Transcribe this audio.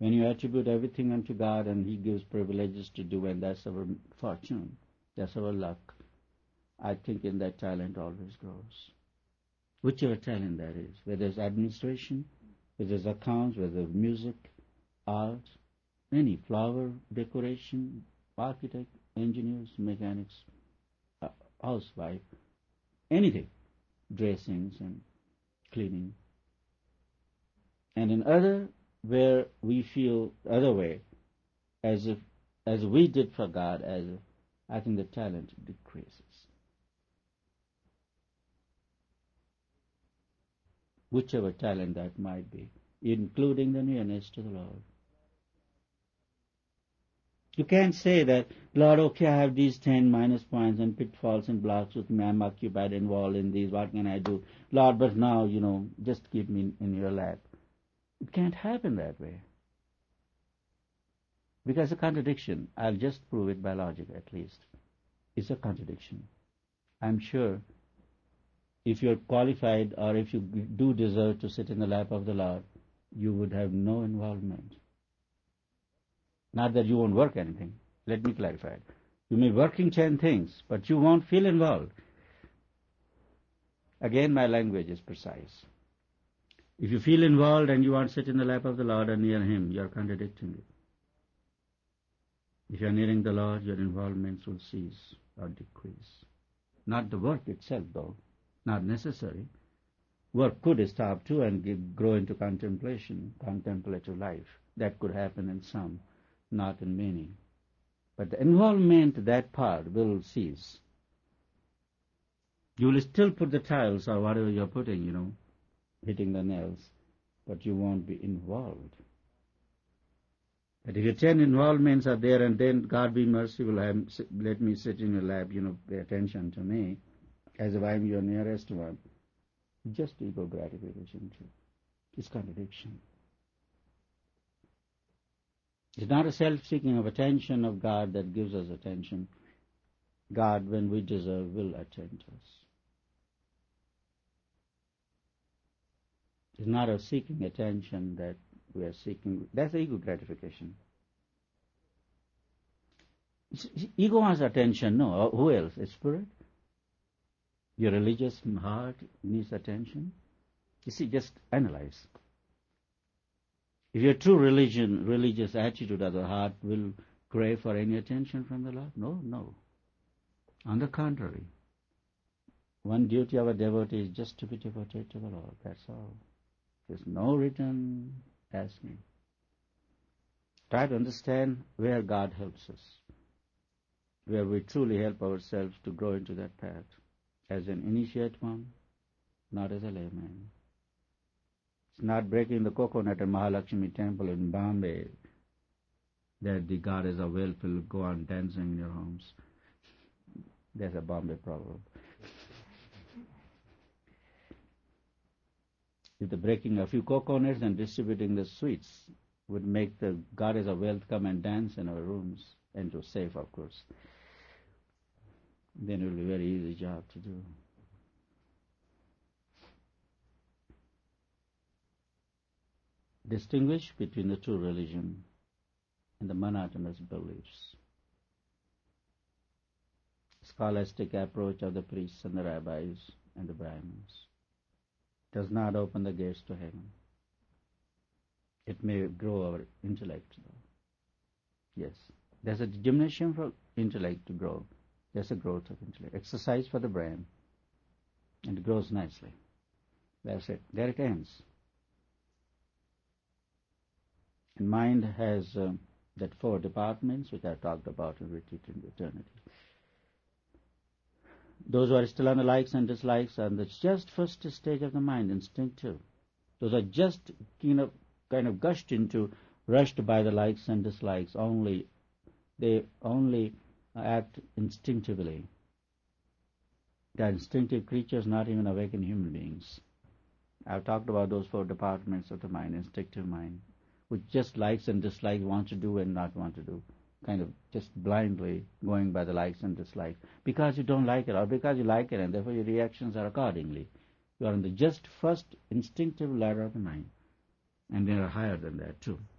When you attribute everything unto God and He gives privileges to do, and that's our fortune, that's our luck, I think in that talent always grows. Whichever talent that is, whether it's administration, whether it's accounts, whether it's music, art, any flower decoration, architect, engineers, mechanics, housewife, anything, dressings and cleaning. And in other, where we feel the other way, as we did for God, I think the talent decreases. Whichever talent that might be, including the nearness to the Lord. You can't say that, Lord, okay, I have these 10 minus points and pitfalls and blocks with me, I'm occupied, involved in these, what can I do? Lord, but now, just keep me in your lap. It can't happen that way. Because it's a contradiction. I'll just prove it by logic at least. It's a contradiction. I'm sure if you're qualified or if you do deserve to sit in the lap of the Lord, you would have no involvement. Not that you won't work anything. Let me clarify it. You may work in 10 things, but you won't feel involved. Again, my language is precise. If you feel involved and you want to sit in the lap of the Lord and near Him, you are contradicting it. If you are nearing the Lord, your involvements will cease or decrease. Not the work itself, though. Not necessary. Work could stop too and grow into contemplation, contemplative life. That could happen in some, not in many. But the involvement, that part, will cease. You will still put the tiles or whatever you're putting, hitting the nails, but you won't be involved. But if your 10 involvements are there and then God be merciful, let me sit in your lap, pay attention to me, as if I'm your nearest one, just ego gratification too. It's contradiction. It's not a self-seeking of attention of God that gives us attention. God, when we deserve, will attend to us. It's not a seeking attention that we are seeking. That's ego gratification. Ego wants attention, no. Who else? A spirit? Your religious heart needs attention. You see, just analyze. If your true religious attitude of the heart will crave for any attention from the Lord? No. On the contrary, one duty of a devotee is just to be devoted to the Lord. That's all. There's no return asking. Try to understand where God helps us, where we truly help ourselves to grow into that path, as an initiate one, not as a layman. It's not breaking the coconut at Mahalakshmi temple in Bombay that the goddess of wealth will go on dancing in your homes. That's a Bombay proverb. If the breaking a few coconuts and distributing the sweets would make the goddess of wealth come and dance in our rooms, and to safe, of course, then it will be a very easy job to do. Distinguish between the true religion and the monotonous beliefs. Scholastic approach of the priests and the rabbis and the Brahmins does not open the gates to heaven. It may grow our intellect, though. Yes, there's a gymnasium for intellect to grow. There's a growth of intellect. Exercise for the brain, and it grows nicely. That's it. There it ends. And mind has that 4 departments which I talked about in Retreat in Eternity. Those who are still on the likes and dislikes are the just first stage of the mind, instinctive. Those are just kind of gushed into, rushed by the likes and dislikes. They only act instinctively. They are instinctive creatures, not even awakened human beings. I've talked about those 4 departments of the mind, instinctive mind, which just likes and dislikes, wants to do and not want to do, kind of just blindly going by the likes and dislikes, because you don't like it or because you like it, and therefore your reactions are accordingly. You are on the just first instinctive ladder of the mind, and there are higher than that too.